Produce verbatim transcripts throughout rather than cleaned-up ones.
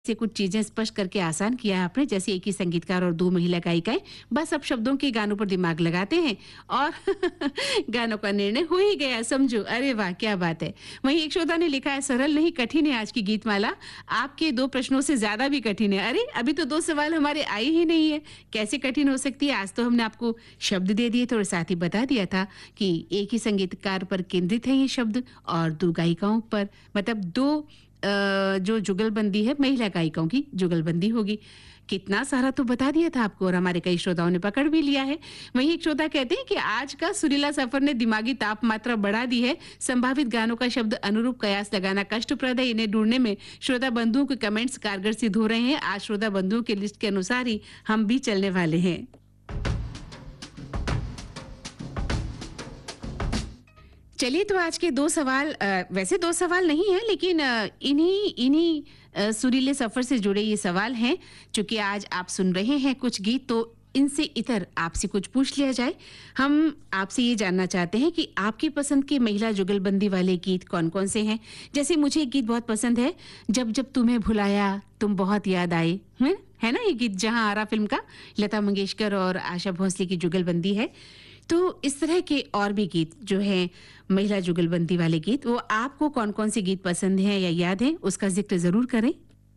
से कुछ चीजें स्पष्ट करके आसान किया है आपने, जैसे एक ही संगीतकार और दो महिला गायिकाएं बस अब शब्दों के गानों पर दिमाग लगाते हैं और गानों का निर्णय हो ही गया, समझो। अरे वाह, क्या बात है। वहीं एक श्रोता ने लिखा है, सरल नहीं कठिन है आज की गीतमाला, आपके दो प्रश्नों से ज्यादा भी कठिन है। अरे अभी तो दो सवाल हमारे आए ही नहीं है, कैसे कठिन हो सकती है। आज तो हमने आपको शब्द दे दिए थे और साथ ही बता दिया था कि एक ही संगीतकार पर केंद्रित है ये शब्द और दो गायिकाओं पर, मतलब दो अ, जो जुगलबंदी है, महिला गायिकाओं की जुगलबंदी होगी। कितना सारा तो बता दिया था आपको और हमारे कई श्रोताओं ने पकड़ भी लिया है। वहीं एक श्रोता कहते हैं कि आज का सुरीला सफर ने दिमागी तापमात्रा बढ़ा दी है, संभावित गानों का शब्द अनुरूप कयास लगाना कष्टप्रद है, इन्हें ढूंढने में श्रोता बंधुओं के कमेंट्स कारगर सिद्ध हो रहे हैं। आज श्रोता बंधुओं के लिस्ट के अनुसार ही हम भी चलने वाले हैं। चलिए, तो आज के दो सवाल, अ, वैसे दो सवाल नहीं है, लेकिन अ, इन्हीं इन्हीं अ, सुरीले सफर से जुड़े ये सवाल हैं। चूंकि आज आप सुन रहे हैं कुछ गीत, तो इनसे इतर आपसे कुछ पूछ लिया जाए। हम आपसे ये जानना चाहते हैं कि आपकी पसंद के महिला जुगलबंदी वाले गीत कौन कौन से हैं। जैसे मुझे एक गीत बहुत पसंद है, जब जब तुम्हें भुलाया तुम बहुत याद आए, है है ना ये गीत, जहां आरा फिल्म का, लता मंगेशकर और आशा भोसले की जुगलबंदी है। तो इस तरह के और भी गीत जो हैं, महिला जुगलबंदी वाले गीत, वो आपको कौन कौन से गीत पसंद हैं या याद हैं, उसका जिक्र जरूर करें।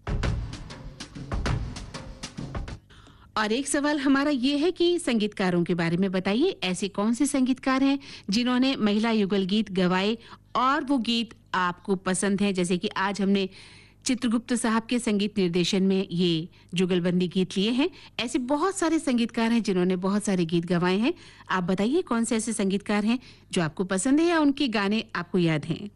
और एक सवाल हमारा ये है कि संगीतकारों के बारे में बताइए, ऐसे कौन से संगीतकार हैं जिन्होंने महिला युगल गीत गवाए और वो गीत आपको पसंद हैं। जैसे कि आज हमने चित्रगुप्त साहब के संगीत निर्देशन में ये जुगलबंदी गीत लिए हैं। ऐसे बहुत सारे संगीतकार हैं जिन्होंने बहुत सारे गीत गवाए हैं। आप बताइए कौन से ऐसे संगीतकार हैं जो आपको पसंद है या उनके गाने आपको याद हैं।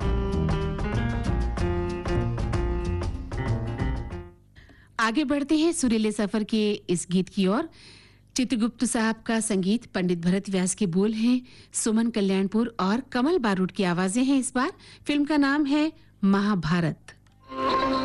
आगे बढ़ते हैं सुरीले सफर के इस गीत की ओर। चित्रगुप्त साहब का संगीत, पंडित भरत व्यास के बोल हैं, सुमन कल्याणपुर और कमल बारूद की आवाजें हैं। इस बार फिल्म का नाम है महाभारत।